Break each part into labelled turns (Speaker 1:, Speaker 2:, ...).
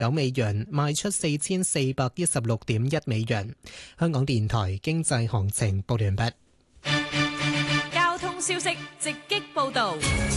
Speaker 1: 9美元，賣出4416.1美元。香港電台經濟行情報完畢。
Speaker 2: 交通消息直擊報道。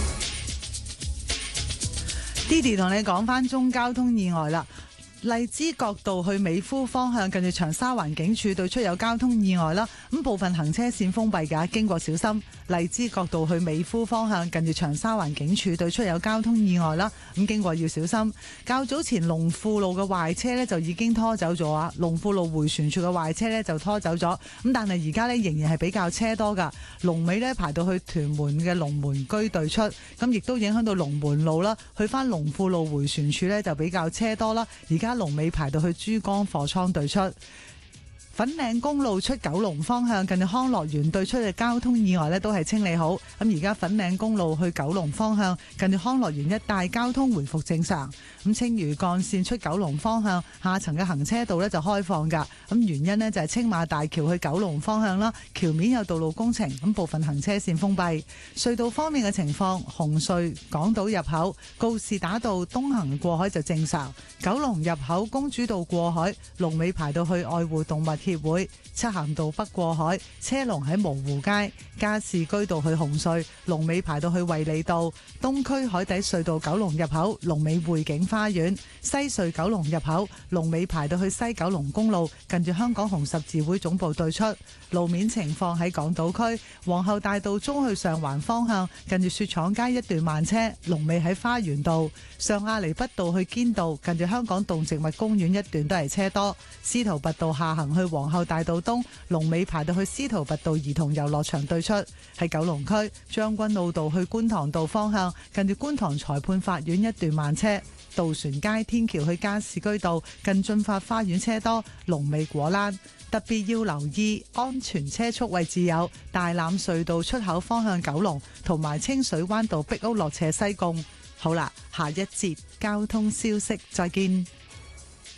Speaker 3: Didi 同你講翻中交通意外啦。荔枝角道去美孚方向，近住長沙灣警署對出有交通意外啦，咁部分行車線封閉㗎，經過小心。荔枝角道去美孚方向，近住長沙灣警署對出有交通意外啦，咁經過要小心。較早前龍富路嘅壞車呢就已經拖走咗啊，龍富路迴旋處嘅壞車呢就拖走咗，咁但係而家呢仍然係比較車多㗎，龍尾呢排到去屯門嘅龍門居對出，咁亦都影響到龍門路啦，去翻龍富路迴旋處呢就比較車多啦，而家龍尾排到去珠江貨倉對出。粉嶺公路出九龍方向，近住康樂園對出嘅交通意外都係清理好。咁而家粉嶺公路去九龍方向，近住康樂園一帶交通回復正常。咁青嶼幹線出九龍方向，下層嘅行車道就開放㗎。咁原因就係青馬大橋去九龍方向啦，橋面有道路工程，咁部分行車線封閉。隧道方面嘅情況，紅隧港島入口告士打道東行過海就正常，九龍入口公主道過海龍尾排到去愛護動物協會，漆咸道北過海車龍喺蕪湖街，加士居道去紅隧龍尾排到去衛理道，東區海底隧道九龍入口龍尾匯景花園，西隧九龍入口龍尾排到去西九龍公路，近住香港紅十字會總部對出。路面情況喺港島區皇后大道中去上環方向，近住雪廠街一段慢車，龍尾喺花園道，上亞厘畢道去堅道，近住香港動植物公園一段都係車多。司徒拔道下行去皇后大道東，龍尾排到去司徒拔道兒童遊樂場對出。喺九龍區將軍澳道去觀塘道方向，近住觀塘裁判法院一段慢車。渡船街天橋去加士居道近駿發花園車多，龍尾果欄。特別要留意安全車速位置有大欖隧道出口方向九龍，同埋清水灣道壁屋落斜西貢。好啦，下一節交通消息再見。